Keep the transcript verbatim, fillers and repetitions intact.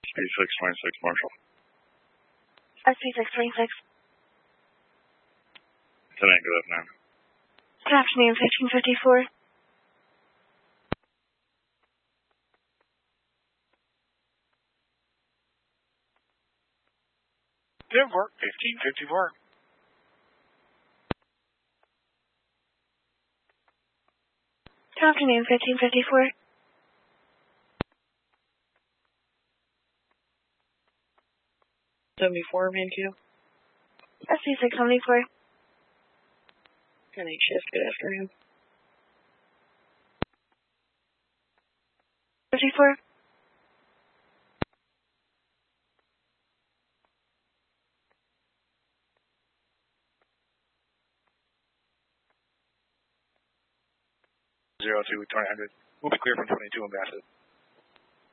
S P six twenty-six, Marshall. S P six twenty-six. ten eight, good afternoon. Good afternoon, fifteen fifty-four. Denver, fifteen fifty-four. Good afternoon, fifteen fifty-four. seventy-four, man Q. S P six seventy-four. ten eight shift, good afternoon. fifty-four. Zero two, twenty hundred. We'll be clear from twenty-two, Ambassador.